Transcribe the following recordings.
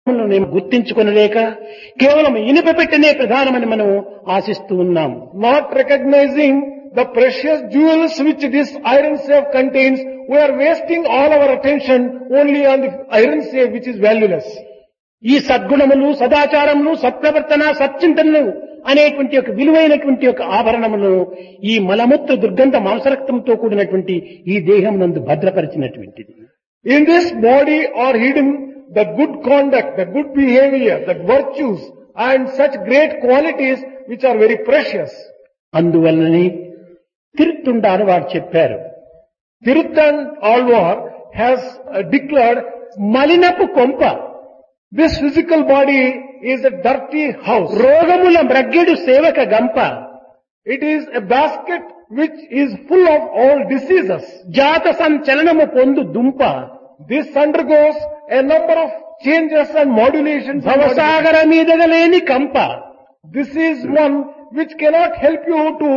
మేము గుర్తించుకొనలేక కేవలం ఇనుప పెట్టెనే ప్రధానమని మనం ఆశిస్తూ ఉన్నాం. Not recognizing the precious jewels which this iron safe contains, we are wasting all our attention only on the iron safe which is valueless. ఈ సద్గుణములు, సదాచారములు, సత్ప్రవర్తన, సచ్చింతనలు అనేటువంటి ఒక విలువైనటువంటి ఒక ఆభరణములను ఈ మలమూత్ర దుర్గంధ మాంసరక్తంతో కూడినటువంటి ఈ దేహం నందు భద్రపరిచినటువంటిది. In this body are hidden the good conduct, the good behavior, the virtues and such great qualities which are very precious. అందువల్లనే తిరుత్తుండారు వారు చెప్పారు, Tiruthan Alvar has declared, మలినపు కొంప, this physical body is a dirty house. రోగముల మ్రగ్గెడు సేవక గంప, It is a basket which is full of all diseases. జాత సంచలనము పొందు దుంప, This undergoes a number of changes and modulations. భవసాగర మీదగలేని కంప, This is one which cannot help you to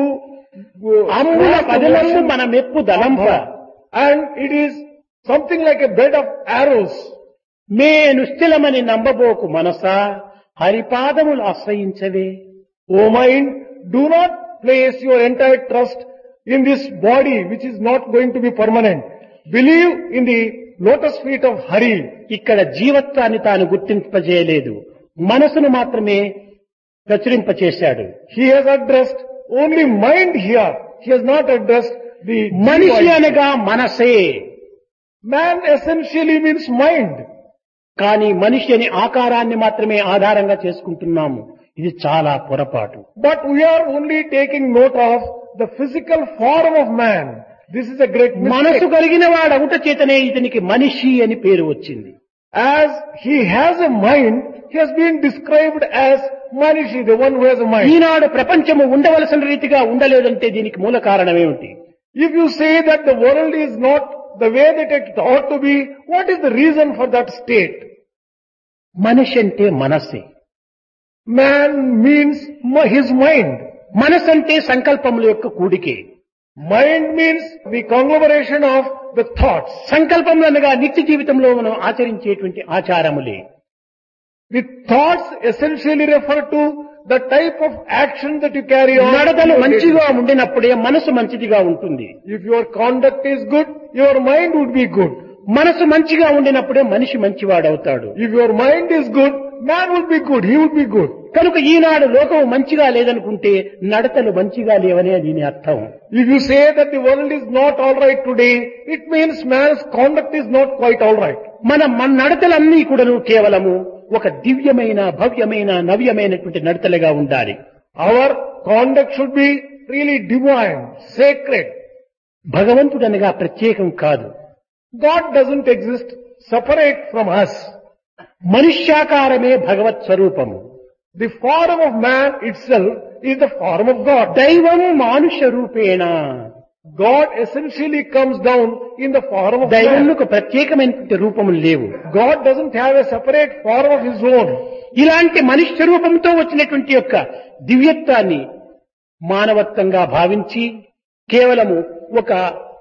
అమ్ముల cross the పదలము ocean. మన మెప్పు దలంప, And it is something like a bed of arrows. May నిశ్చలమని నంబబోకు Manasa, హరిపాదములు ఆశ్రయించవే. O mind, do not place your entire trust in this body which is not going to be permanent. Believe in the lotus feet of Hari. ఇక్కడ జీవత్వాన్ని తాను గుర్తింపజేయలేదు, మనసును మాత్రమే ప్రచురింపచేశాడు. He has addressed only mind here. He has not addressed the మనిషి body. అనగా మనసే, Man essentially means mind. కానీ మనిషి అని ఆకారాన్ని మాత్రమే ఆధారంగా చేసుకుంటున్నాము. ఇది చాలా పొరపాటు. But we are only taking note of the physical form of man. This is a great మనసు mistake. కలిగిన వాడు అవుట చేతనే ఇతనికి మనిషి అని పేరు వచ్చింది. As he has a mind, he has been described as Manishi, the one who has a mind. ఈనాడు ప్రపంచము ఉండవలసిన రీతిగా ఉండలేదంటే దీనికి మూల కారణం ఏమిటి? If you say that the world is not the way that it ought to be, what is the reason for that state? మనిషి అంటే మనస్సే. Man means his mind. మనసు అంటే సంకల్పముల యొక్క కూడికే. Mind means the conglomeration of the thoughts. సంకల్పములు అనగా నిత్య జీవితంలో మనం ఆచరించేటువంటి ఆచారములే. The thoughts essentially refer to the type of action that you carry on. నడతలు మంచిగా ఉండినప్పుడే మనసు మంచిదిగా ఉంటుంది. If your conduct is good, your mind would be good. మనసు మంచిగా ఉండినప్పుడే మనిషి మంచివాడవుతాడు. If your mind is good, man would be good, he would be good. కనుక ఈనాడు లోకం మంచిగా లేదనుకుంటే నడతలు మంచిగా లేవనే దీని అర్థం. If you say that the world is not alright today, it means man's conduct is not quite alright. మన నడతలన్నీ కూడాను కేవలము ఒక దివ్యమైన, భవ్యమైన, నవ్యమైనటువంటి నడతలుగా ఉండాలి. Our conduct should be really divine, sacred. భగవంతుడనగా ప్రత్యేకం కాదు. God doesn't exist separate from us. మనుష్యాకారమే భగవత్ స్వరూపము. The form of man itself is the form of God. దైవం మానుష రూపేణ. God essentially comes down in the form of man. దైవములకు ప్రత్యేకమైనటువంటి రూపములు లేవు. God doesn't have a separate form of his own. ఇలాంటి మనుష్య రూపంతో వచ్చినటువంటి యొక్క దివ్యత్వాన్ని మానవత్వంగా భావించి కేవలము ఒక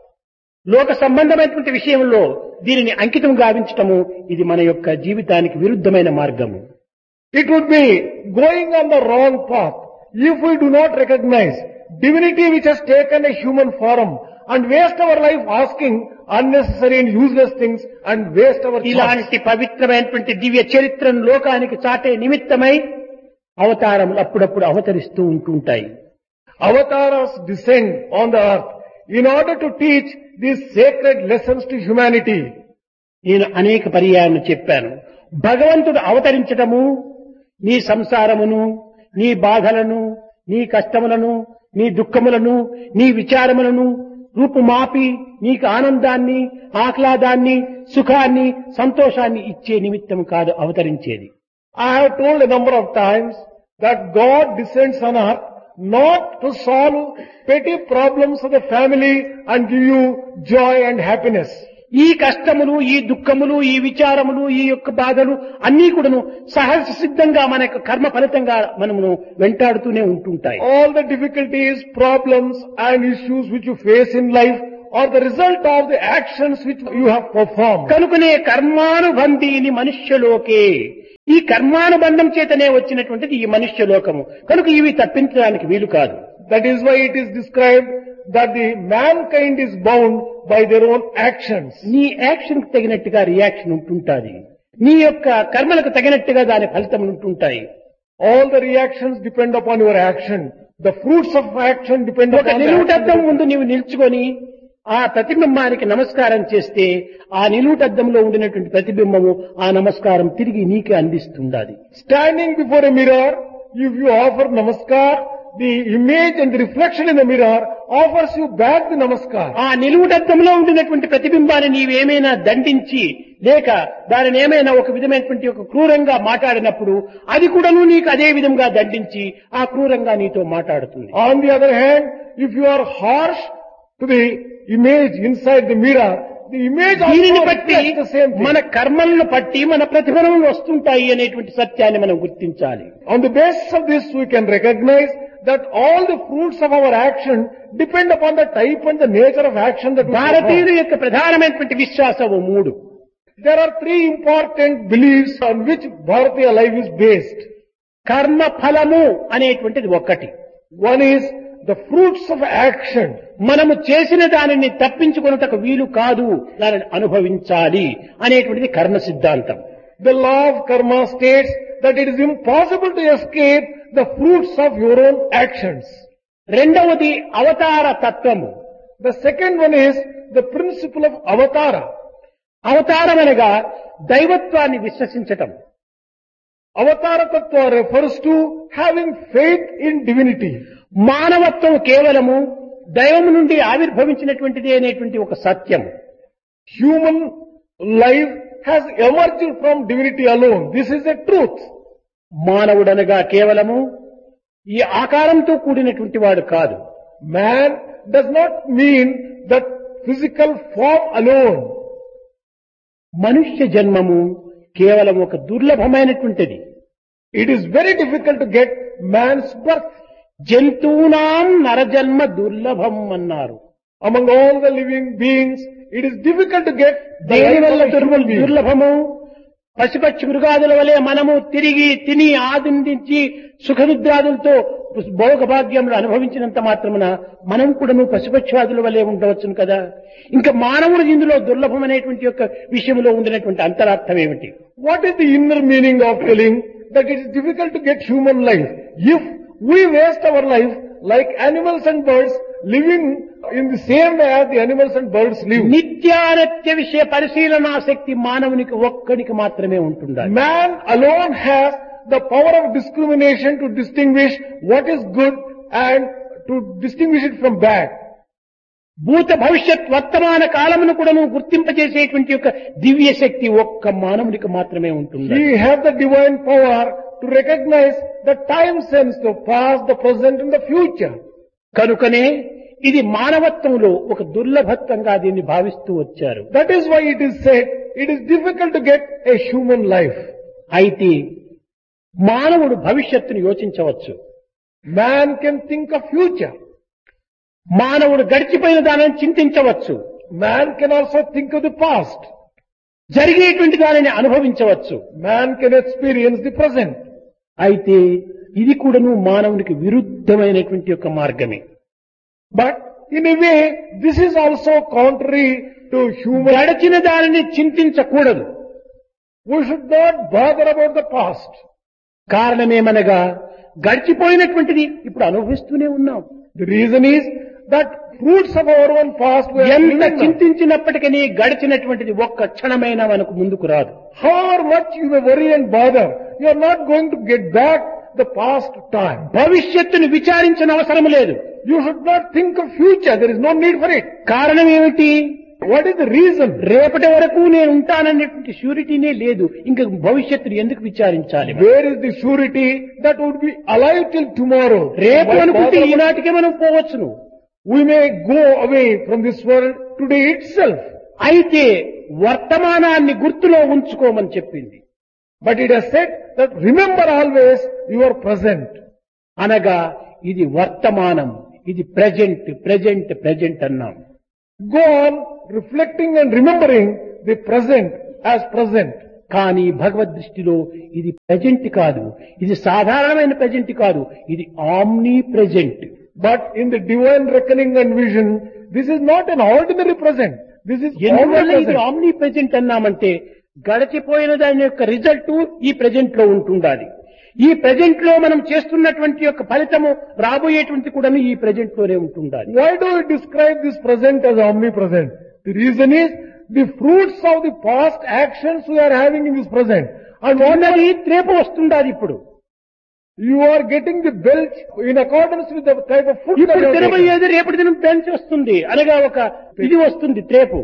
లోక సంబంధమైనటువంటి విషయంలో దీనిని అంకితం గావించటము ఇది మన యొక్క జీవితానికి విరుద్ధమైన మార్గము. It would be going on the wrong path if we do not recognize divinity which has taken a human form and waste our life asking unnecessary and useless things and waste our thoughts. ఇలాంటి పవిత్రమైనటువంటి దివ్య చరిత్రను లోకానికి చాటే నిమిత్తమై అవతారములు అప్పుడప్పుడు అవతరిస్తూ ఉంటుంటాయి. Avatars descend on the earth in order to teach these sacred lessons to humanity. నేను అనేక పర్యాయాలు చెప్పాను. భగవంతుడు అవతరించటము నీ సంసారమును, నీ బాధలను, నీ కష్టములను, నీ దుఃఖములను, నీ విచారములను రూపుమాపి నీకు ఆనందాన్ని, ఆహ్లాదాన్ని, సుఖాన్ని, సంతోషాన్ని ఇచ్చే నిమిత్తం కాదు అవతరించేది. I have told a number of times that God descends on earth not to solve petty problems of the family and give you joy and happiness. ఈ కష్టములు, ఈ దుఃఖములు, ఈ విచారములు, ఈ యొక్క బాధలు అన్నీ కూడాను సహజ సిద్ధంగా మన యొక్క కర్మ ఫలితంగా మనము వెంటాడుతూనే ఉంటుంటాయి. All the difficulties, problems and issues which you face in life are the result of the actions which you have performed. కనుకనే కర్మానుబంధీని మనుష్యలోకే ఈ కర్మానుబంధం చేతనే వచ్చినటువంటిది ఈ మనుష్య లోకము కనుక ఇవి తప్పించడానికి వీలు కాదు. That is why it is described that the mankind is bound by their own actions. నీ యాక్షన్ కు తగినట్టుగా రియాక్షన్ ఉంటుంటాది. నీ యొక్క కర్మలకు తగినట్టుగా దాని ఫలితం ఉంటుంటాయి. All the reactions depend upon your action. The fruits of action depend ఒక upon the నిలువుటద్దం action. ముందు నీవు నిల్చుకొని ఆ ప్రతిబింబానికి నమస్కారం చేస్తే ఆ నిలువుటద్దంలో ఉండినటువంటి ప్రతిబింబము ఆ నమస్కారం తిరిగి నీకే అందిస్తుండాలి. Standing before a mirror, if you offer namaskar, the image and the reflection in the mirror offers you back the namaskar. ఆ నిలువుటద్దంలో ఉండినటువంటి ప్రతిబింబాన్ని నీవేమైనా దండించి లేక దానిని ఏమైనా ఒక విధమైనటువంటి ఒక క్రూరంగా మాట్లాడినప్పుడు అది కూడాను నీకు అదే విధంగా దండించి ఆ క్రూరంగా నీతో మాట్లాడుతుంది. On the other hand, if you are harsh to the image inside the mirror, the image దీనిని also బట్టి reflects the same thing. మన కర్మలను బట్టి మన ప్రతిఫలములు వస్తుంటాయి అనేటువంటి సత్యాన్ని మనం గుర్తించాలి. On the basis of this, we can recognize that all the fruits of our action depend upon the type and the nature of action that we భారతీయుల perform. యొక్క ప్రధానమైనటువంటి విశ్వాసము మూడు. There are three important beliefs on which Bharatiya life is based. కర్మ ఫలము అనేటువంటిది ఒక్కటి. One is the fruits of action. మనము చేసిన దానిని తప్పించుకొనుటకు వీలు కాదు, దానిని అనుభవించాలి అనేటువంటిది కర్మ సిద్ధాంతం. The law of karma states that it is impossible to escape the fruits of your own actions. రెండవది అవతార తత్వము. The second one is the principle of avatara. అవతారం అనగా దైవత్వాన్ని విశ్వసించటం. Avatara tattva refers to having faith in divinity. మానవత్వం కేవలము దైవము నుండి ఆవిర్భవించినటువంటిది అనేటువంటి ఒక సత్యం. Human life has emerged from divinity alone. This is a truth. మానవుడనగా కేవలము ఈ ఆకారంతో కూడినటువంటి వాడు కాదు. Man does not mean that physical form alone. మనుష్య జన్మము కేవలం ఒక దుర్లభమైనటువంటిది. It is very difficult to get man's birth. జంతువునాం నరజన్మ దుర్లభం అన్నారు. Among all the living beings, it is difficult to get the దేని life వల్ల of a human being. దుర్లభము? పశుపక్షి మృగాదుల వలె మనము తిరిగి తిని ఆనందించి సుఖనిద్రాదులతో భోగభాగ్యములు అనుభవించినంత మాత్రమున మనం కూడాను పశుపక్షాదుల వలె ఉండవచ్చును కదా. ఇంకా మానవుడు ఇందులో దుర్లభం అనేటువంటి యొక్క విషయంలో ఉండినటువంటి అంతరార్థం ఏమిటి? What is the inner meaning of telling that it is difficult to get human life? If we waste our life like animals and birds, living in the same way as the animals and birds live. నిత్యానిత్య విషయ పరిశీలనా శక్తి మానవునికి ఒక్కడికి మాత్రమే ఉంటుండాలి. Man alone has the power of discrimination to distinguish what is good and to distinguish it from bad. భూత భవిష్యత్ వర్తమాన కాలమును కూడా గుర్తింపజేసేటువంటి యొక్క దివ్య శక్తి ఒక్క మానవునికి మాత్రమే ఉంటుంది. He has the divine power to recognize the time sense, the past, the present and the future. కనుకనే ఇది మానవత్వంలో ఒక దుర్లభత్వంగా దీన్ని భావిస్తూ వచ్చారు. That is why it is said it is difficult to get a human life. అయితే మానవుడు భవిష్యత్తును యోచించవచ్చు. Man can think of future. మానవుడు గడిచిపోయిన దానిని చింతించవచ్చు. Man can also think of the past. జరిగేటువంటి దానిని అనుభవించవచ్చు. Man can experience the present. అయితే ఇది కూడాను మానవునికి విరుద్ధమైనటువంటి యొక్క మార్గమే. But in a way, this is also contrary to human. గడిచిన దానిని చింతించకూడదు. We should not bother about the past. కారణమేమనగా గడిచిపోయినటువంటిది ఇప్పుడు అనుభవిస్తూనే ఉన్నాం. The reason is that fruits of our own past we are ఎంత living now. చింతించినప్పటికీ గడిచినటువంటిది ఒక్క క్షణమైనా మనకు ముందుకు రాదు. However much you may worry and bother, you are not going to get back the past time. భవిష్యత్తును విచారించిన అవసరం లేదు. You should not think of future. There is no need for it. కారణం ఏమిటి? What is the reason? రేపటి వరకు నేను ఉంటాననేటువంటి షూరిటీనే లేదు. ఇంకా భవిష్యత్తును ఎందుకు విచారించాలి? Where is the surety that would be alive till tomorrow? రేపు Why అనుకుంటే bother about- ఈనాటికే మనం పోవచ్చును. We may go away from this world today itself. అయితే వర్తమానాన్ని గుర్తులో ఉంచుకోమని చెప్పింది. But it has said that remember always your present. అనగా ఇది వర్తమానం, ఇది ప్రెజెంట్ ప్రెజెంట్ ప్రెజెంట్ అన్నాం. Go on reflecting and remembering the present as present. కానీ భగవద్ దృష్టిలో ఇది ప్రజెంట్ కాదు, ఇది సాధారణమైన ప్రజెంట్ కాదు, ఇది omni present. But in the divine reckoning and vision, this is not an ordinary present. This is ఎందువల్ల ఇది omnipresent. ఆమ్నీ ప్రజెంట్ అన్నామంటే గడిచిపోయిన దాని యొక్క రిజల్ట్ ఈ ప్రజెంట్ లో ఉంటుండాలి. ఈ ప్రజెంట్ లో మనం చేస్తున్నటువంటి యొక్క ఫలితము రాబోయేటువంటి కూడా ఈ ప్రజెంట్ లోనే ఉంటుండాలి. Why do we describe this present as omnipresent? The reason is the fruits of the past actions we are having in this present. And ఉన్నది రేపు వస్తుండాలి. ఇప్పుడు you are getting the belch in accordance with the type of food that ఇప్పుడు you have taken. తినబోయేది రేపటి దినం పెంచి వస్తుంది అనగా ఒక ఇది వస్తుంది త్రేపు.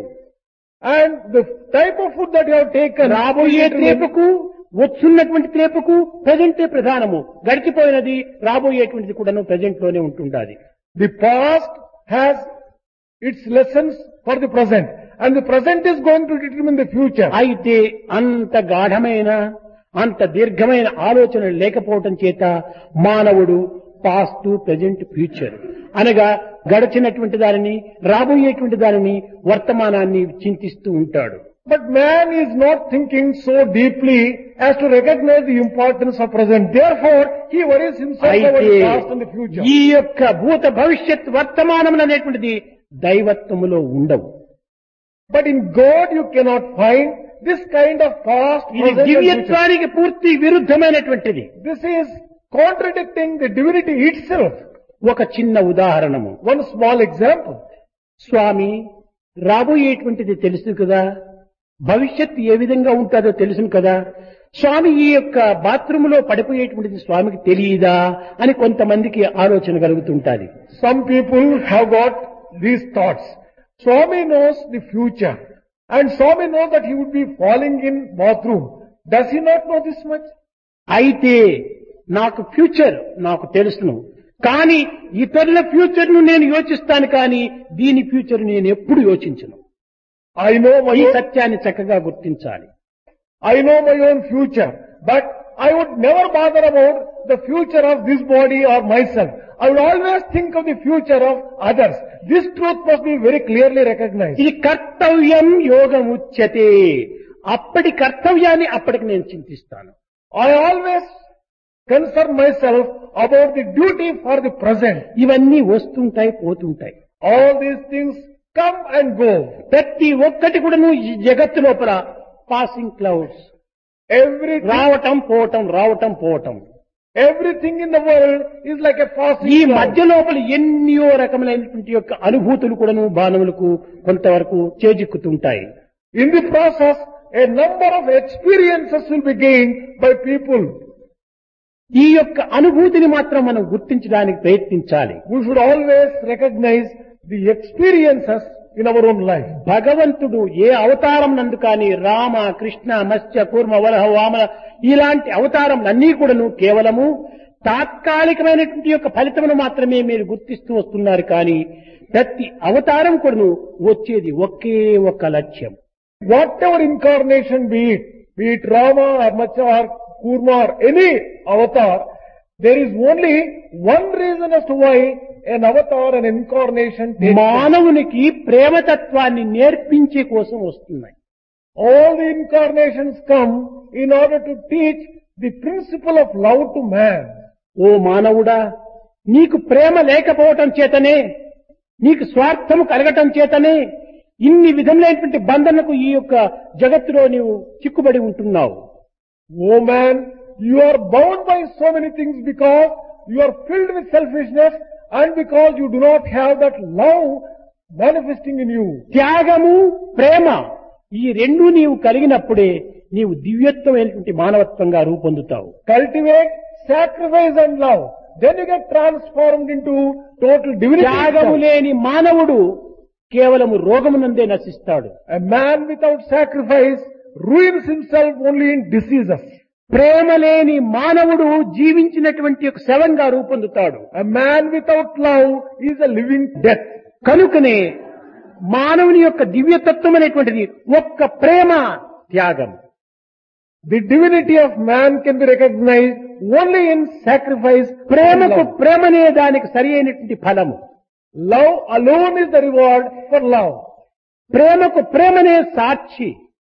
And the type of food that you have taken, రాబోయే త్రేపుకు వచ్చున్నటువంటి త్రేపుకు ప్రజెంటే ప్రధానము. గడిచిపోయినది రాబోయేటువంటిది కూడాను ప్రజెంట్ లోనే ఉంటుండాలి. the past has its lessons for the present. And the present is going to determine the future. అయితే అంత గాఢమైన అంత దీర్ఘమైన ఆలోచనలు లేకపోవటం చేత మానవుడు పాస్ట్ ప్రజెంట్ ఫ్యూచర్ అనగా గడిచినటువంటి దానిని రాబోయేటువంటి దానిని వర్తమానాన్ని చింతిస్తూ ఉంటాడు. But man is not thinking so deeply as to recognize the importance of present. Therefore, he worries himself over అయితే the past and the future. ఈ యొక్క భూత భవిష్యత్ వర్తమానం అనేటువంటిది దైవత్వములో ఉండవు. But in God you cannot find this kind of past, ఇది present and future. దివ్యత్వానికి పూర్తి విరుద్ధమైనటువంటిది. This is contradicting the divinity itself. ఒక చిన్న ఉదాహరణము. One small example. స్వామి రాబోయేటువంటిది తెలుసు కదా, భవిష్యత్తు ఏ విధంగా ఉంటుందో తెలుసును కదా, స్వామి ఈ యొక్క బాత్రూమ్ లో పడిపోయేటువంటిది స్వామికి తెలియదా అని కొంతమందికి ఆలోచన కలుగుతుంటాది. Some people have got these thoughts. Swami knows the future. And Swami knows that he would be falling in bathroom. Does he not know this much? అయితే నాకు ఫ్యూచర్ నాకు తెలుసును, కానీ ఇతరుల ఫ్యూచర్ ను నేను యోచిస్తాను, కానీ దీని ఫ్యూచర్ నేను ఎప్పుడు యోచించను. I know my ఈ own, సత్యాన్ని చక్కగా గుర్తించాలి. I know my own future. But I would never bother about the future of this body or myself. I would always think of the future of others. This truth must be very clearly recognized. ఇది కర్తవ్యం యోగం ఉచ్యతే. అప్పటి కర్తవ్యాన్ని అప్పటికి నేను చింతిస్తాను. I always concern myself about the duty for the present. ఇవన్నీ వస్తుంటాయి పోతుంటాయి. All these things come and go. ప్రతి ఒక్కటి కూడాను ఈ జగత్తు లోపల పాసింగ్ క్లౌడ్స్, Everything, రావటం పోవటం రావటం పోవటం. everything in the world is like a passing ఈ cloud. మధ్య లోపల ఎన్నో రకములైనటువంటి యొక్క అనుభూతులు కూడాను మానవులకు కొంతవరకు చేజిక్కుతుంటాయి. In the process, a number of experiences will be gained by people. ఈ యొక్క అనుభూతిని మాత్రం మనం గుర్తించడానికి ప్రయత్నించాలి. We should always recognize the experiences in our own life. భగవంతుడు ఏ అవతారం నందు కానీ రామ కృష్ణ మత్స్య కూర్మ వరహ వామన ఇలాంటి అవతారంలన్నీ కూడాను కేవలము తాత్కాలికమైనటువంటి యొక్క ఫలితమును మాత్రమే మీరు గుర్తిస్తూ వస్తున్నారు, కానీ ప్రతి అవతారం కూడాను వచ్చేది ఒకే ఒక లక్ష్యం. Whatever incarnation be it Rama or Matsya or Kurma or any avatar, there is only one reason as to why an avatar, an incarnation takes place. మానవునికి ప్రేమతత్వాన్ని నేర్పించే కోసం వస్తున్నాయి. All the incarnations come in order to teach the principle of love to man. ఓ మానవుడా, నీకు ప్రేమ లేకపోవటం చేతనే, నీకు స్వార్థము కలగటం చేతనే ఇన్ని విధములైనటువంటి బంధనకు ఈ యొక్క జగత్తులో నీవు చిక్కుబడి ఉంటున్నావు. Oh man, you are bound by so many things because you are filled with selfishness and because you do not have that love manifesting in you. త్యాగము ప్రేమ ఈ రెండు నీవు కలిగినప్పుడే నీవు దివ్యత్వమైనటువంటి మానవత్వంగా రూపొందుతావు. Cultivate sacrifice and love. Then you get transformed into total divinity. త్యాగము లేని మానవుడు కేవలము రోగమునందే నశిస్తాడు. A man without sacrifice ruins himself only in diseases. ప్రేమ లేని మానవుడు జీవించినటువంటి ఒక శవంగా రూపొందుతాడు. A man without love is a living death. కనుకనే మానవుని యొక్క దివ్యతత్వం అనేటువంటిది ఒక్క ప్రేమ త్యాగం. The divinity of man can be recognized only in sacrifice. ప్రేమకు and love. ప్రేమనే దానికి సరి అయినటువంటి ఫలము. Love alone is the reward for love. ప్రేమకు ప్రేమనే సాక్షి.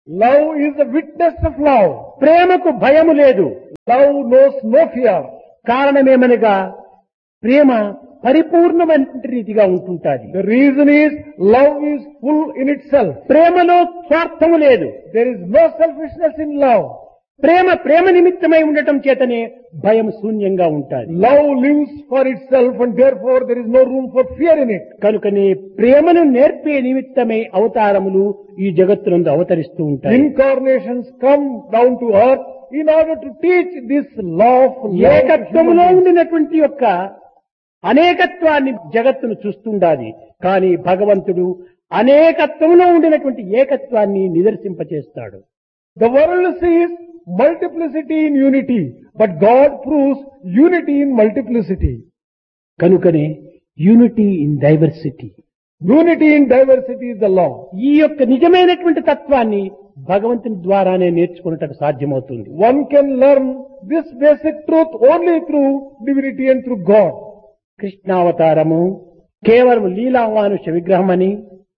Love is the witness of love. ప్రేమకు భయము లేదు. Love knows no fear. కారణమేమనగా ప్రేమ పరిపూర్ణమైన రీతిగా ఉంటుంటాది. The reason is love is full in itself. ప్రేమలో స్వార్థము లేదు. There is no selfishness in love. ప్రేమ నిమిత్తమై ఉండటం చేతనే భయం శూన్యంగా ఉంటాది. Love lives for itself and therefore there is no room for fear in it. కనుకనే ప్రేమను నేర్పే నిమిత్తమై అవతారములు ఈ జగత్తునందు అవతరిస్తూ ఉంటాయి. Incarnations come down to earth in order to teach this law of love. ఏకత్వములో ఉండినటువంటి యొక్క అనేకత్వాన్ని జగత్తును చూస్తుండాలి. కానీ భగవంతుడు అనేకత్వంలో ఉండినటువంటి ఏకత్వాన్ని నిదర్శింపచేస్తాడు. The world sees multiplicity in unity, but God proves unity in multiplicity. కనుకనే unity in diversity. Unity in diversity is the law. ఈ యొక్క నిజమైనటువంటి తత్వాన్ని భగవంతుని ద్వారానే నేర్చుకున్నటకు సాధ్యమవుతుంది. One can learn this basic truth only through divinity and through God. కృష్ణావతారము కేవలం లీలామానుష విగ్రహం అని,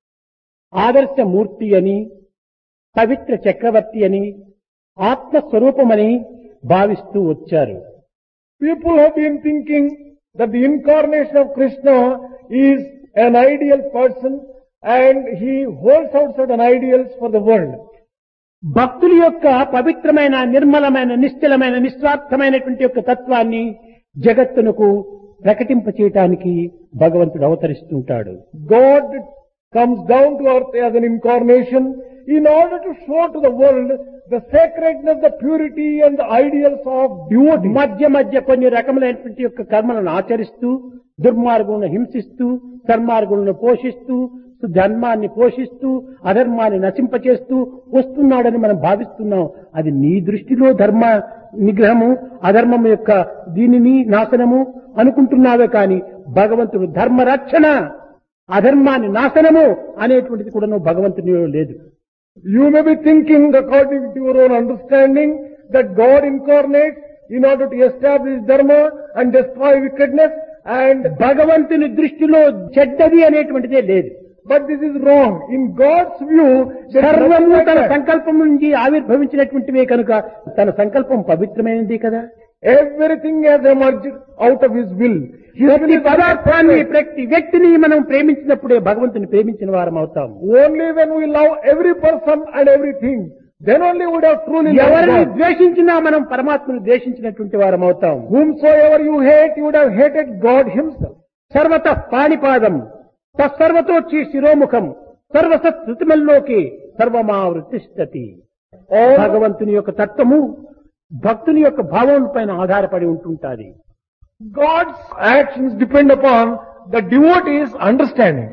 ఆదర్శమూర్తి అని, పవిత్ర చక్రవర్తి అని, ఆత్మస్వరూపమని భావిస్తూ వచ్చారు. People have been thinking that the incarnation of Krishna is an ideal person and he holds out certain ideals for the world. భక్తుల యొక్క పవిత్రమైన, నిర్మలమైన, నిశ్చలమైన, నిస్వార్థమైనటువంటి యొక్క తత్వాన్ని జగత్తునకు ప్రకటింపచేయటానికి భగవంతుడు అవతరిస్తుంటాడు. God comes down to earth as an incarnation in order to show to the world the sacredness, the purity and the ideals of devotee. మధ్య కొన్ని రకములైనటువంటి యొక్క కర్మలను ఆచరిస్తూ, దుర్మార్గులను హింసిస్తూ, సన్మార్గులను పోషిస్తూ, ధర్మాన్ని పోషిస్తూ, అధర్మాన్ని నశింపచేస్తూ వస్తున్నాడని మనం భావిస్తున్నాం. అది నీ దృష్టిలో ధర్మ నిగ్రహము, అధర్మం యొక్క దీనిని నాశనము అనుకుంటున్నావే కానీ భగవంతుడు ధర్మ రక్షణ, అధర్మాన్ని నాశనము అనేటువంటిది కూడా భగవంతునిలో లేదు. You may be thinking according to your own understanding that God incarnates in order to establish dharma and destroy wickedness, and భగవంతుని దృష్టిలో చెడ్డది అనేటువంటిదే లేదు. but this is wrong. In God's view, there is సర్వము nothing like తన that. సంకల్పం నుంచి ఆవిర్భవించినటువంటివే కనుక తన సంకల్పం పవిత్రమైనది కదా. Everything has emerged out of His will. His will ప్రతి is పదార్థాన్ని, perfect. ప్రతి వ్యక్తిని మనం ప్రేమించినప్పుడే భగవంతుని ప్రేమించిన వారం అవుతాం. Only when we love every person and everything, then only we would have truly loved ఎవరిని God. ద్వేషించినా మనం పరమాత్మను ద్వేషించినటువంటి వారం అవుతాం. Whomsoever you hate, you would have hated God Himself. సర్వత పాణిపాదం తత్సర్వతోచ్చి శిరోముఖం సర్వసత్ శృతిమల్లోకి సర్వమావృతిష్టతి. భగవంతుని యొక్క తత్వము భక్తుని యొక్క భావం పైన ఆధారపడి ఉంటుంటాది. God's actions depend upon the devotee's understanding.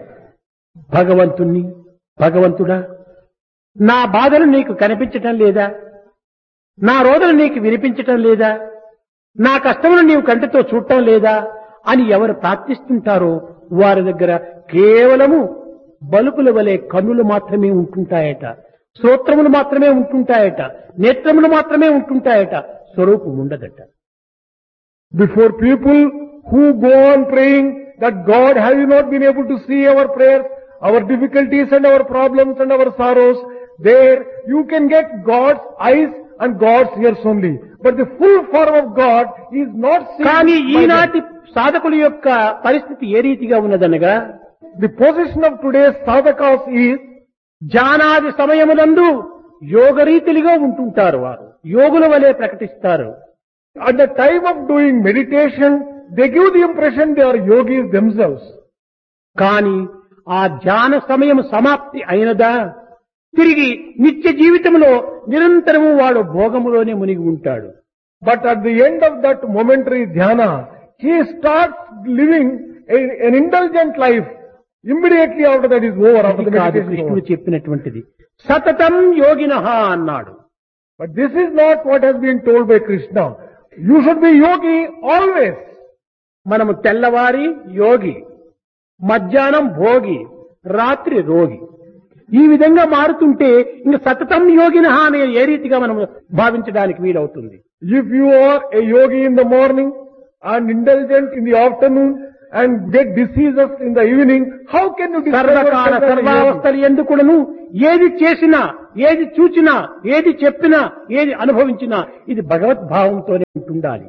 భగవంతుడా, నా బాధలు నీకు కనిపించటం లేదా? నా రోదలు నీకు వినిపించటం లేదా? నా కష్టములు నీవు కంటితో చూడటం లేదా అని ఎవరు ప్రార్థిస్తుంటారో వారి దగ్గర కేవలము బలుపుల వలె కన్నులు మాత్రమే ఉంటుంటాయట, శ్రోత్రములు మాత్రమే ఉంటుంటాయట, నేత్రములు మాత్రమే ఉంటుంటాయట, స్వరూపం ఉండదట. Before people who go on praying that God, have you not been able to see our prayers, our difficulties and our problems and our sorrows? There you can get God's eyes and God's ears only. But the full form of God is not seen కానీ by them. ఈనాటి సాధకుల యొక్క పరిస్థితి ఏ రీతిగా ఉన్నదనగా, The position of today's sadhakas is జానాది సమయములందు యోగరీతిలుగా ఉంటుంటారు. వారు యోగుల వలె ప్రకటిస్తారు. at the time of doing meditation, they give the impression they are yogis themselves. కానీ ఆ ధ్యాన సమయం సమాప్తి అయినదా తిరిగి నిత్య జీవితంలో నిరంతరము వాడు భోగములోనే మునిగి ఉంటాడు. But at the end of that momentary dhyana, he starts living an indulgent life. Immediately after that is over, after అది the కాదు meditation is కృష్ణుడు over. చెప్పినటువంటిది. సతతం యోగినః అన్నాడు. But this is not what has been told by Krishna. You should be yogi always. మనము తెల్లవారి యోగి, మధ్యాహ్నం భోగి, రాత్రి రోగి, ఈ విధంగా మారుతుంటే ఇంక సతతం యోగినః అనే ఏ రీతిగా మనం భావించడానికి వీలవుతుంది. If you are a yogi in the morning and indulgent in the afternoon and get diseases in the evening, how can you describe సర్వకాల yourself as a yogi? సర్వావస్థలు ఎందుకును ఏది చేసినా, ఏది చూచినా, ఏది చెప్పినా, ఏది అనుభవించినా ఇది భగవద్భావంతోనే ఉంటుండాలి.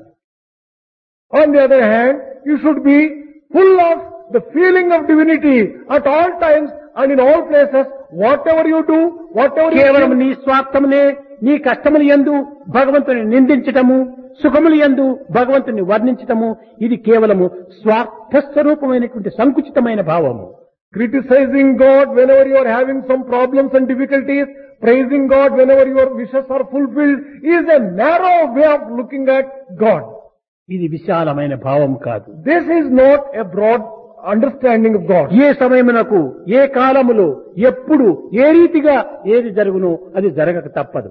On the other hand, you should be full of the feeling of divinity at all times and in all places. Whatever you do, whatever you కేవలం think, నీ స్వార్థమునే, నీ కష్టములు యందు భగవంతుని నిందించటము, సుఖములు యందు భగవంతుని వర్ణించటము ఇది కేవలము స్వార్థ స్వరూపమైనటువంటి సంకుచితమైన భావము. criticizing God whenever you are having some problems and difficulties, praising God whenever your wishes are fulfilled is a narrow way of looking at God. ఇది విశాలమైన భావం కాదు. This is not a broad understanding of God. ఏ సమయమునకు, ఏ కాలములో, ఎప్పుడు, ఏ రీతిగా ఏది జరుగునో అది జరగక తప్పదు.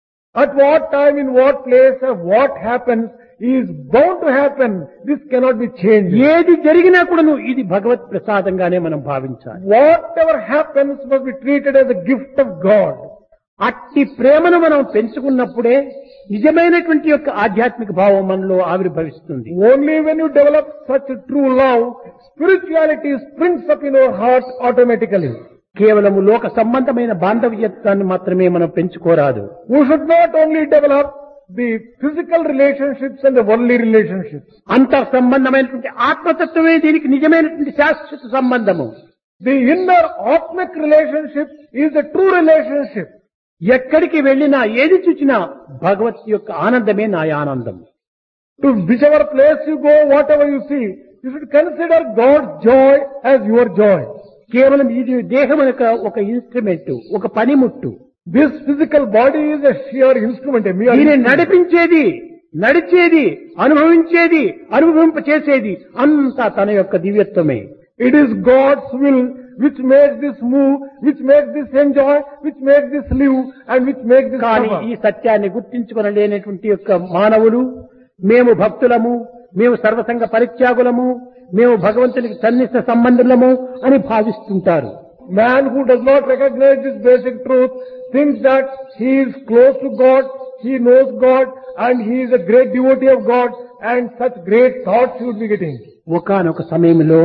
At what time, in what place, and what happens is bound to happen. This cannot be changed. ఏది జరిగినా కూడాను ఇది భగవత్ ప్రసాదంగానే మనం భావించాలి. Whatever happens must be treated as a gift of God. అట్టి ప్రేమను మనం పెంచుకున్నప్పుడే నిజమైనటువంటి యొక్క ఆధ్యాత్మిక భావం మనలో ఆవిర్భవిస్తుంది. Only when you develop such a true love, spirituality springs up in our heart automatically. కేవలము లోక సంబంధమైన బాంధవ్యత్వాన్ని మాత్రమే మనం పెంచుకోరాదు. We should not only develop the physical relationships and the worldly relationships. అంతర్ సంబంధమైనటువంటి ఆత్మతత్వమే దీనికి నిజమైనటువంటి శాశ్వత సంబంధము. The inner Atmic relationship is the true relationship. ఎక్కడికి వెళ్ళినా, ఏది చూచినా భగవత్ యొక్క ఆనందమే నా ఆనందం. To whichever place you go, whatever you see, you should consider God's joy as your joy. కేవలం ఇది దేహం యొక్క ఒక ఇన్స్ట్రుమెంట్, ఒక పనిముట్టు. This physical body is a sheer instrument, a mere దీన్ని instrument. నడిపించేది, నడిచేది, అనుభవించేది, అనుభవింపచేసేది అంతా తన యొక్క దివ్యత్వమే. It is God's will which makes this move, which makes this enjoy, which makes this live, and which makes this కానీ suffer. ఈ సత్యాన్ని గుర్తించుకొనలేనటువంటి యొక్క మానవులు, మేము భక్తులము, మేము సర్వసంగ పరిత్యాగులము, మేము భగవంతునికి సన్నిహిత సంబంధులము అని భావిస్తుంటారు. Man who does not recognize this basic truth thinks that he is close to God, he knows God, and he is a great devotee of God, and such great thoughts he would be getting. ఒకానొక సమయంలో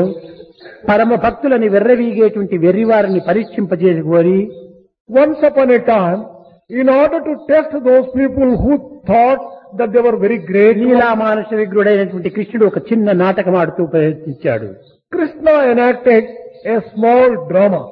పరమ భక్తులని వెర్రవీగేటువంటి వెర్రివారిని పరీక్షింపజేసుకొని Once upon a time, in order to test those people who thought that they were very great, లీలా మానుష విగ్రుడైనటువంటి కృష్ణుడు ఒక చిన్న నాటకం ఆడుతూ ప్రయత్నించాడు. Krishna enacted a small drama.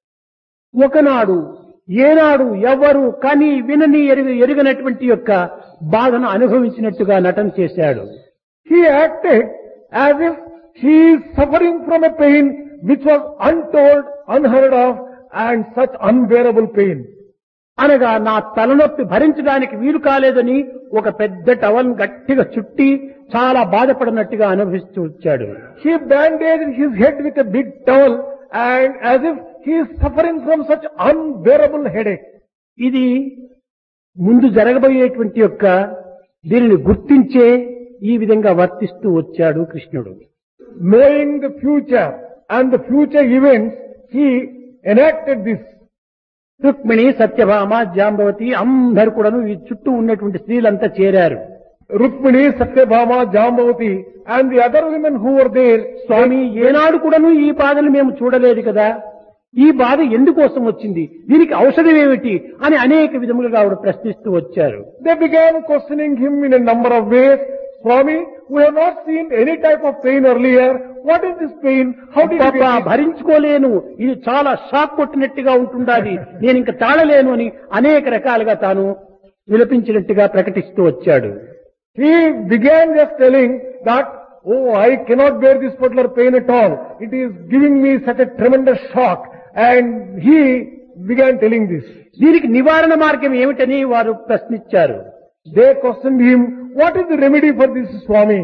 ఒకనాడు ఏనాడు ఎవ్వరు కని వినని ఎరుగనటువంటి యొక్క బాధను అనుభవించినట్టుగా నటన చేశాడు. He acted as if he is suffering from a pain which was untold, unheard of, and such unbearable pain. అనగా నా తలనొప్పి భరించడానికి వీలు కాలేదని ఒక పెద్ద టవల్ గట్టిగా చుట్టి చాలా బాధపడినట్టుగా అనుభవిస్తూ వచ్చాడు. He bandaged his head with a big towel and as if he is suffering from such unbearable headache. ఇది ముందు జరగబోయేటువంటి యొక్క దీనిని గుర్తించే ఈ విధంగా వర్తిస్తూ వచ్చాడు కృష్ణుడు. Knowing the future and the future events, he enacted this. Rukmini, Satyabhama, Jambavati అందరూ కూడాను ఈ చుట్టూ ఉన్నటువంటి స్త్రీలంతా చేరారు. Rukmini, Satyabhama, Jambavati and the other women who were there, స్వామి, ఏనాడు కూడాను ఈ బాధలు మేము చూడలేదు కదా, ఈ బాధ ఎందుకోసం వచ్చింది, దీనికి ఔషధం ఏమిటి అని అనేక విధములుగా ఆవిడ ప్రశ్నిస్తూ వచ్చారు. they began questioning him in a number of ways. Swami, we have not seen any type of pain earlier. What is this pain? How did you పాప get it? భరించుకోలేను, ఇది చాలా షాక్ కొట్టినట్టుగా ఉంటుండాలి, నేను ఇంకా తాళలేను అని అనేక రకాలుగా తాను విలపించినట్టుగా ప్రకటిస్తూ వచ్చాడు. He began just telling that, oh, I cannot bear this particular pain at all. It is giving me such a tremendous shock. And he began telling this. దీనికి నివారణ మార్గం ఏమిటని వారు ప్రశ్నించారు. They questioned him, what is the remedy for this, Swami?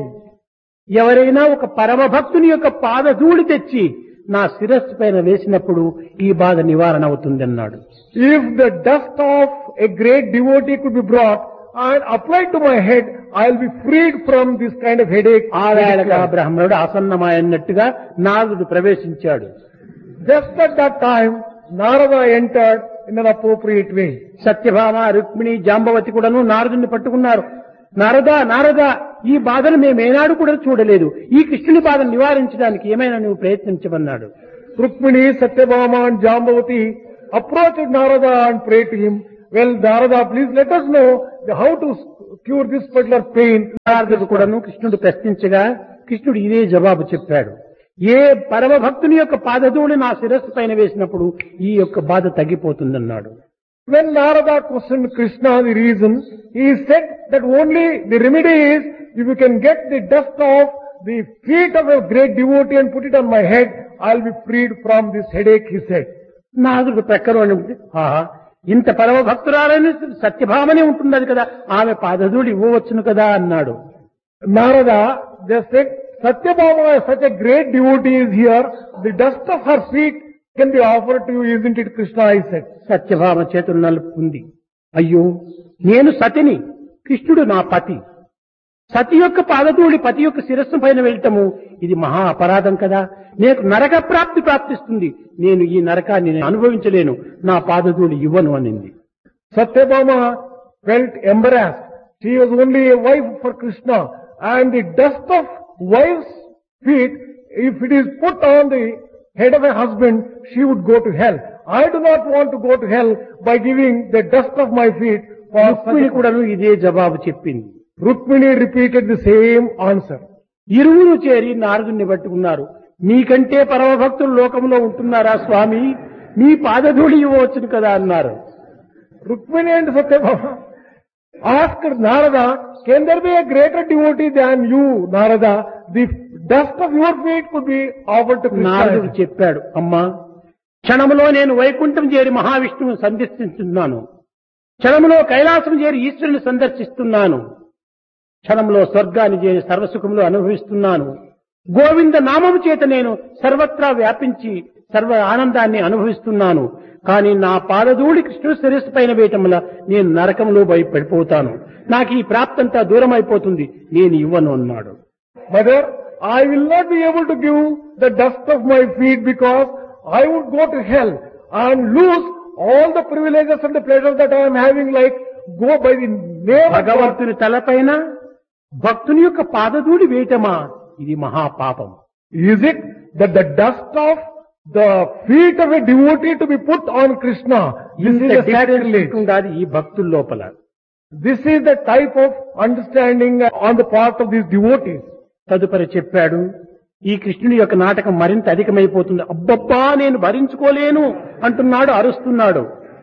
ఎవరైనా ఒక పరమ భక్తుని యొక్క పాదధూళి తెచ్చి నా శిరస్సు పైన వేసినప్పుడు ఈ బాధ నివారణ అవుతుందన్నాడు. If the dust of a great devotee could be brought and applied to my head, I'll be freed from this kind of headache. ఆవేళగా బ్రాహ్మణుడు ఆసన్నమైనట్టుగా నారదుడు ప్రవేశించాడు. Just at that time, Narada entered in an appropriate way. Satyabhama, Rukmini, Jambavati కూడాను నారదుని పట్టుకున్నారు. నారదా, నారదా, ఈ బాధను మేమేనాడు కూడా చూడలేదు. ఈ కృష్ణుని బాధను నివారించడానికి ఏమైనా నువ్వు ప్రయత్నించమన్నాడు. Rukmini, Satyabhama and Jambavati approached Narada and prayed to him. Well, Narada, please let us know how to cure this particular pain. నారదుడు కూడాను కృష్ణుడు ప్రశ్నించగా కృష్ణుడు ఇదే జవాబు చెప్పాడు. ఏ పరమ భక్తుని యొక్క పాదధూళి నా శిరస్సు పైన వేసినప్పుడు ఈ యొక్క బాధ తగ్గిపోతుందన్నాడు. When Narada questioned Krishna the reason, he said that only the remedy is if you can get the dust off the feet of a great devotee and put it on my head, I'll be freed from this headache, he said. నారదుడు ప్రక్కలో ఇంత పరమ భక్తురాలని సత్యభామనే ఉంటున్నది కదా, ఆమె పాదధూళి ఇవ్వవచ్చును కదా అన్నాడు. Narada just said, Satyabhama is such a great devotee is here, the dust of her feet can be offered to you, isn't it, Krishna, I said. Satyabhama చేతులు నలుపుకుంది. అయ్యో, నేను సతిని, కృష్ణుడు నా పతి. సతి యొక్క పాదధూళి పతి యొక్క శిరస్సు పైన వెళ్ళటము ఇది మహా అపరాధం కదా, నేను నరక ప్రాప్తిస్తుంది, నేను ఈ నరకాన్ని అనుభవించలేను, నా పాదధూళి ఇవ్వను అనింది. Satyabhama felt embarrassed. She was only a wife for Krishna, and the dust of wife's feet, if it is put on the head of a husband, she would go to hell. I do not want to go to hell by giving the dust of my feet for Rukmini కూడాను ఇదే జవాబు చెప్పింది. Rukmini repeated the same answer. ఇరువురు చేరి నారదుని పట్టుకున్నారు. మీకంటే పరమ భక్తులు లోకంలో ఉంటున్నారా స్వామి, మీ పాదధూళి ఇవ్వవచ్చును కదా అన్నారు. Rukmini and Satyabhama asked Narada, can there be a greater devotee than you, Narada? The dust of your feet could be offered to నారదుడు Krishna. చెప్పాడు, అమ్మా, క్షణములో నేను వైకుంఠం చేరి మహావిష్ణువును సందర్శిస్తున్నాను, క్షణములో కైలాసం చేరి ఈశ్వరుని సందర్శిస్తున్నాను, క్షణంలో స్వర్గాన్ని చేరి సర్వసుఖములు అనుభవిస్తున్నాను, గోవింద నామము చేత నేను సర్వత్రా వ్యాపించి సర్వ ఆనందాన్ని అనుభవిస్తున్నాను. కానీ నా పాదధూళి కృష్ణుడు శిరస్సు పైన వేయటం వల్ల నేను నరకంలో పడిపోతాను, నాకు ఈ ప్రాప్తంతా దూరం అయిపోతుంది, నేను ఇవ్వను అన్నాడు. Mother, I will not be able to give the dust of my feet because I would go to hell and lose all the privileges and the pleasures that I am having, like go by the name of God. భగవంతుని తలపైన భక్తుని యొక్క పాదధూళి వేయటమా, ఇది మహాపాపం. Is it that the dust of the feet of a devotee to be put on Krishna, this ఇంత is a difference sacrilege. ఉండాలి ఈ భక్తుల లోపల. This is the type of understanding on the part of these devotees. తదుపరి చెప్పాడు, ఈ కృష్ణుని యొక్క నాటకం మరింత అధికమైపోతుంది, అబ్బబ్బా నేను భరించుకోలేను అంటున్నాడు, అరుస్తున్నాడు.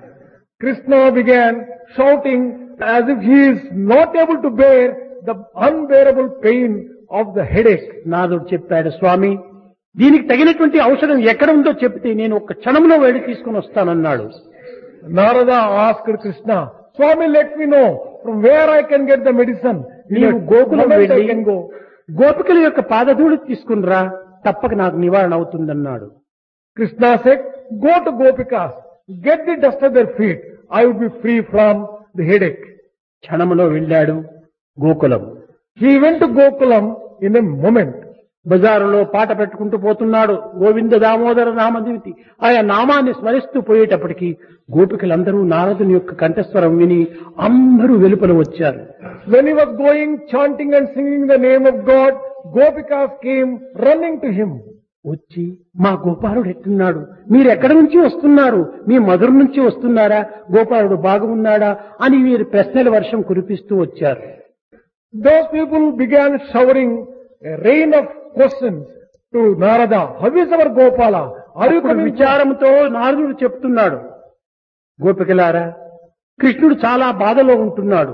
Krishna began shouting as if he is not able to bear the unbearable pain of the headache. నాదుడు చెప్పాడు, స్వామి దీనికి తగినటువంటి ఔషధం ఎక్కడ ఉందో చెప్తే నేను ఒక క్షణంలో వెళ్ళి తీసుకుని వస్తానన్నాడు. Narada asked Krishna, Swami, let me know from where I can get the medicine. నీవు గోకులం I వెళ్ళి can go. గోపికల యొక్క పాదధూళి తీసుకునిరా, తప్పక నాకు నివారణ అవుతుందన్నాడు. Krishna said, go to Gopikas, get the dust of their feet. I would be free from the headache. క్షణంలో వెళ్ళాడు Gokulam. He went to Gokulam in a moment. బజారులో పాట పెట్టుకుంటూ పోతున్నాడు, గోవింద దామోదర నామదేవితి. ఆయా నామాన్ని స్మరిస్తూ పోయేటప్పటికి గోపికలందరూ నారదుని యొక్క కంఠస్వరం విని అందరూ వెలుపల వచ్చారు. When he was going, chanting and singing the name of God, Gopikas came running to him. వచ్చి, మా గోపాలుడు ఎట్టున్నాడు, మీరు ఎక్కడి నుంచి వస్తున్నారు, మీ మధుర నుంచి వస్తున్నారా, గోపాలుడు బాగున్నాడా అని వీరు ప్రశ్నల వర్షం కురిపిస్తూ వచ్చారు. Those people began showering a rain of questions to Narada. How is our Gopala? Are you అప్పుడు coming? విచారంతో నారదుడు చెప్తున్నాడు, గోపికలారా, కృష్ణుడు చాలా బాధలో ఉంటున్నాడు.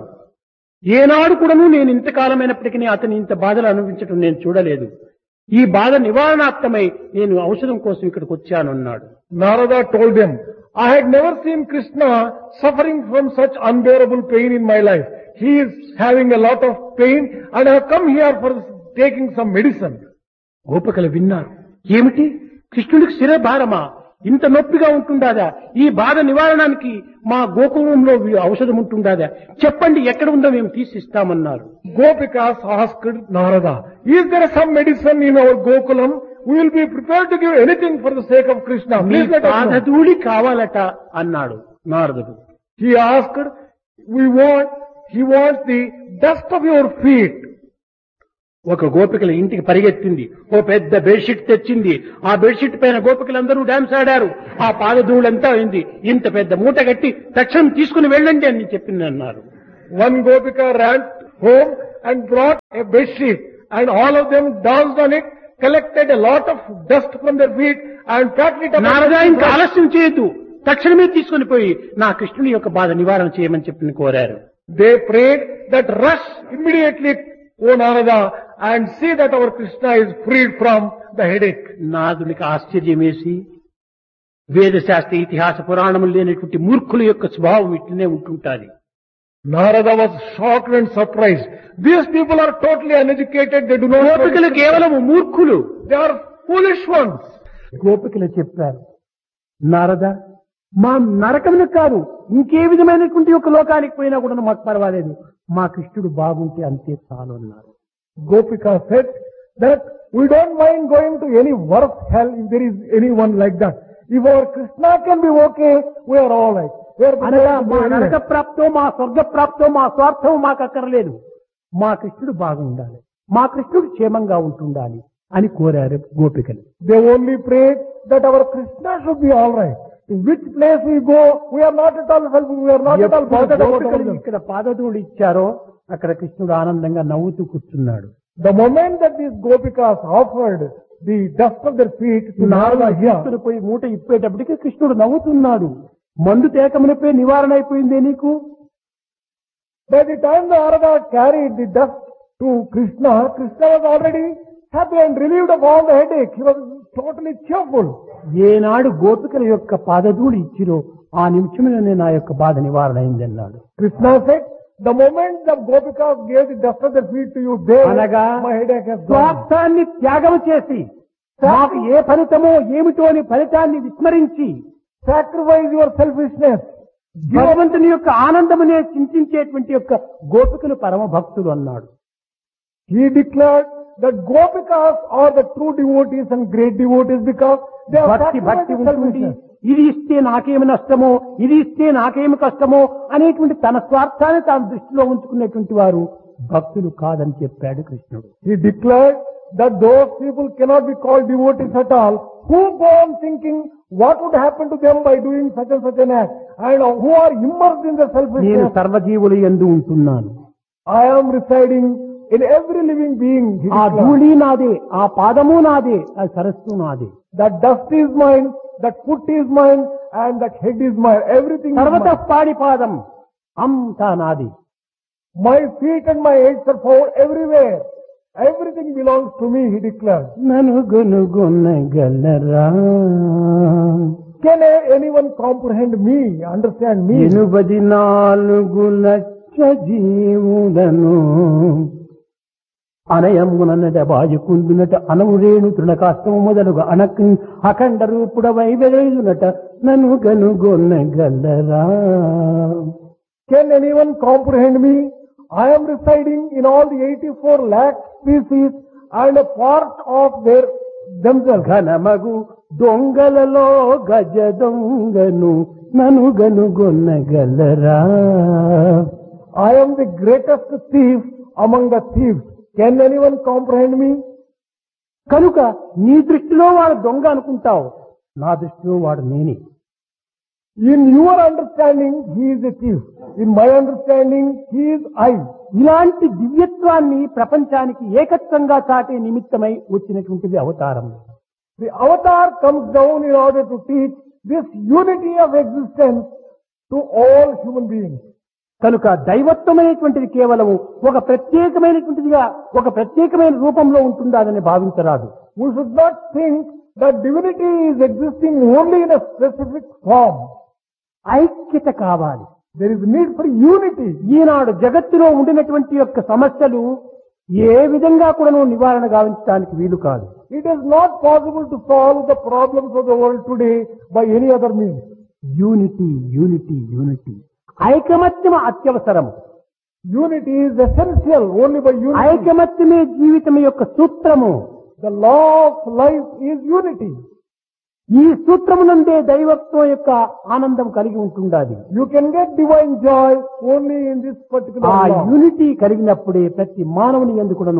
ఏనాడు కూడాను నేను ఇంతకాలమైనప్పటికీ అతని ఇంత బాధలు అనుభవించడం నేను చూడలేదు. ఈ బాధ నివారణార్థమై నేను ఔషధం కోసం ఇక్కడికి వచ్చానన్నాడు. Narada told them, I had never seen Krishna suffering from such unbearable pain in my life. He is having a lot of pain and I have come here for taking some medicine. గోపికలు విన్నారు. ఏమిటి, కృష్ణుడికి శిరభారమా, ఇంత నొప్పిగా ఉంటుందాదా, ఈ బాధ నివారణానికి మా గోకులంలో ఔషధం ఉంటుందాదా, చెప్పండి ఎక్కడ ఉందో మేము తీసిస్తామన్నారు. Gopikas asked Narada, is there some medicine in our Gokulam? We will be prepared to give anything for the sake of Krishna. Me Please let us know. పాదధూళి కావాలట అన్నాడు నారదుడు. He asked, he wants the dust of your feet. ఒక గోపికల ఇంటికి పరిగెత్తింది. ఓ పెద్ద bedsheet తెచ్చింది. ఆ బెడ్షీట్ పైన గోపికలందరూ డాన్స్ ఆడారు. ఆ పాదధూళంతా అయింది. ఇంత పెద్ద మూట కట్టి తక్షణం తీసుకుని వెళ్ళండి అని చెప్పింది అన్నారు. One Gopika ran home and brought a bedsheet and all of them danced on it, collected a lot of dust from their feet and packed it up. Narada ఇంకా ఆలస్యం చేయొద్దు, తక్షణమే తీసుకుని పోయి నా కృష్ణుని యొక్క బాధ నివారణ చేయమని చెప్పి కోరారు. They prayed that rush immediately, O Narada, and see that our Krishna is freed from the headache. నాదునికి ఆశ్చర్యం వేసి వేదశాస్త్ర ఇతిహాస పురాణములు లేనటువంటి మూర్ఖుల యొక్క స్వభావం ఇట్లనే ఉంటుంటాది. Narada was shocked and surprised. These people are totally uneducated. They do not know. గోపికలు కేవలం మూర్ఖులు. They are foolish ones. గోపికలు చెప్పారు, నారద మా నరకమును కాదు ఇంకే విధమైనటువంటి ఒక లోకానికి పోయినా కూడా మాకు పర్వాలేదు, మా కృష్ణుడు బాగుంటే అంతే చాలు అన్నారు. Gopika said that we don't mind going to any worse hell if there is anyone like that. If our Krishna can be okay, we are all right. అనగా మా నరక ప్రాప్తో మా స్వర్గ ప్రాప్తో మా స్వార్థం మాకు అక్కర్లేదు, మా కృష్ణుడు బాగుండాలి, మా కృష్ణుడు క్షేమంగా ఉంటుండాలి అని కోరారు గోపికలు. They only prayed that our Krishna should be all right. In which place we go, we are not at all helpful, we are not at all bothered about గోపికలు ఇక్కడ పాదధూళి ఇచ్చారో అక్కడ కృష్ణుడు ఆనందంగా నవ్వుతూ కూర్చున్నాడు. The moment that these Gopikas offered the dust of their feet to Narada here, పోయి మూట ఇప్పేటప్పటికి కృష్ణుడు నవ్వుతున్నాడు. మందు తేకమునిపై నివారణ అయిపోయిందే నీకు. by the time Narada carried the dust to Krishna, Krishna was already happy and relieved of all the headache. He was totally cheerful. ఏనాడు గోపికల యొక్క పాదధూళి ఇచ్చిరో ఆ నిమిషంలోనే నా యొక్క బాధ నివారణ అయింది అన్నాడు. Krishna said, the moment the Gopikas gave the dust of their feet to you, there అనగా my headache has gone. స్వార్థాన్ని త్యాగం చేసి నాకు ఏ ఫలితమో ఏమిటో అని ఫలితాన్ని విస్మరించి Sacrifice your selfishness. భగవంతుని యొక్క ఆనందమునే చింతించేటువంటి యొక్క గోపికలు పరమ భక్తులు అన్నాడు. He declared that Gopikas are the true devotees and great devotees because they are భక్తి భక్తి sacrificed ఉంటుంది, selfishness. ఇది ఇస్తే నాకేమి నష్టమో ఇది ఇస్తే నాకేమి కష్టమో అనేటువంటి తన స్వార్థాన్ని తాను దృష్టిలో ఉంచుకునేటువంటి వారు భక్తులు కాదని చెప్పాడు కృష్ణుడు. He declared that those people cannot be called devotees at all who go on thinking what would happen to them by doing such and such an act and who are immersed in the నేను selfishness. సర్వజీవుల యందు ఉంటున్నాను, I am residing in every living being. He ఆ declared. ధూళి నాదే, ఆ పాదము నాదే, ఆ సరస్సు నాదే, That dust is mine, that foot is mine, and that head is mine. Everything is సర్వత mine. పాడి పాదం అంతా నాది. My feet and my heads are found everywhere. Everything belongs to me, he declared. నను గొనుగొనగలరా Can anyone comprehend me, understand me? 84 లక్ష జీవులను అనయమునట బాజుకుందునట అనవురేణు తృణకాష్టము మొదలుగా అఖండ రూపుడవై వెలుగునట నన్ను గనుగొనగలరా. Can anyone comprehend me? I am residing in all the 84 lakh species and a part of themselves. ఘనమగు దొంగలలో గజ దొంగను నన్ను గనుగొనగలరా. I am the greatest thief among the thieves. Can anyone comprehend me? కనుక నీ దృష్టిలో వాడు దొంగ అనుకుంటావు, నా దృష్టిలో వాడు నేనే. In your understanding, he is a thief. In my understanding, he is I. ఇలాంటి దివ్యత్వాన్ని ప్రపంచానికి ఏకత్వంగా చాటే నిమిత్తమై వచ్చినటువంటిది అవతారం. The avatar comes down in order to teach this unity of existence to all human beings. కనుక దైవత్వమైనటువంటిది కేవలము ఒక ప్రత్యేకమైనటువంటిదిగా ఒక ప్రత్యేకమైన రూపంలో ఉంటుందని భావించరాదు. We should not think that divinity is existing only in a specific form. ఐక్యత కావాలి. There is need for unity. ఈనాడు జగత్తులో ఉండినటువంటి యొక్క సమస్యలు ఏ విధంగా కూడా నివారణ గావించడానికి వీలు కాదు. It is not possible to solve the problems of the world today by any other means. Unity unity unity, ఐకమత్యం అత్యవసరం. Unity is essential only by unity. ఐకమత్యమే జీవితం యొక్క సూత్రము. The law of life is unity. ఈ సూత్రమునందే దైవత్వం యొక్క ఆనందం కలిగి ఉంటుండాలి. You can get divine joy only in this particular ఆ law. యూనిటీ కలిగినప్పుడే ప్రతి మానవుని యందు కూడాను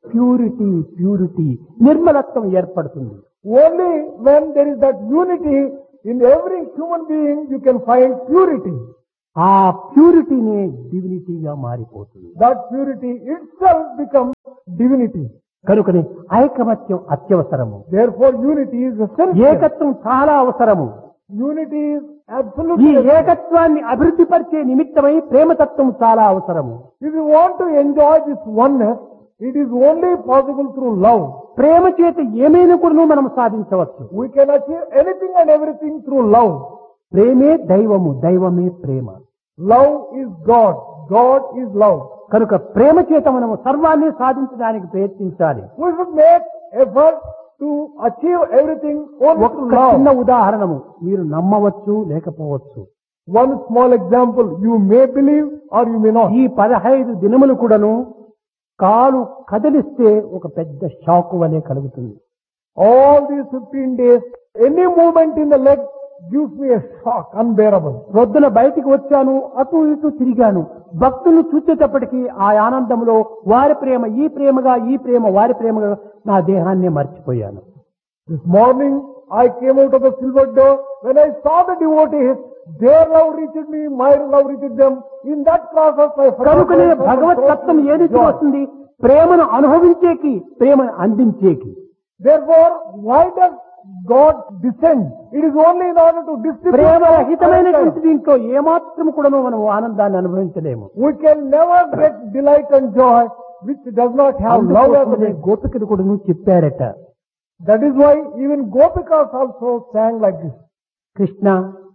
ప్యూరిటీ నిర్మలత్వం ఏర్పడుతుంది. Only when there is that unity in every human being you can find purity. ఆ ప్యూరిటీనే డివినిటీగా మారిపోతుంది. That purity itself becomes divinity. కనుకనే ఐకమత్యం అత్యవసరము. Therefore unity is essential. ఏకత్వం చాలా అవసరము. Unity is ఈ absolutely essential. ఏకత్వాన్ని అభివృద్ధి పరిచే నిమిత్తమై ప్రేమతత్వం చాలా అవసరము. If you want to enjoy this oneness, it is only possible through love. ప్రేమ చేత ఏమైనా కూడా మనం సాధించవచ్చు. We can achieve anything and everything through love. ప్రేమే దైవము, దైవమే ప్రేమ. Love is God. God is love. కనుక ప్రేమ చేత మనము సర్వాన్ని సాధించడానికి ప్రయత్నించాలి. We should make effort to achieve everything only ఒక through చిన్న love. ఉదాహరణము మీరు నమ్మవచ్చు లేకపోవచ్చు. One small example, you may believe or you may not. ఈ 15 దినములు కూడాను కాలు కదిలిస్తే ఒక పెద్ద షాక్ వలె కలుగుతుంది. All these 15 days, any movement in the leg gives me a shock, unbearable. రొద్దున బయటికి వచ్చాను, అటు ఇటు తిరిగాను. భక్తులు చూసేటప్పటికీ ఆ ఆనందంలో వారి ప్రేమ ఈ ప్రేమగా, ఈ ప్రేమ వారి ప్రేమగా నా దేహాన్ని మర్చిపోయాను. This morning, I came out of the silver door. When I saw the devotees, their love reached me, my love reached them. In that process, I forgot కనుకనే myself and భగవత్ so తత్వం much ఏది joy. వస్తుంది? ప్రేమను అనుభవించేకి, ప్రేమను అందించేకి. Therefore, why does God descend? It is only in order to distribute. ప్రేమరహితమైనటువంటి దీంట్లో ఏమాత్రం కూడా మనం ఆనందాన్ని అనుభవించలేము. We can never get delight and joy which does not have love as a అందుకోసమనే base. గోపికలు కూడా చెప్పారట, That is why even Gopikas also sang like this. Krishna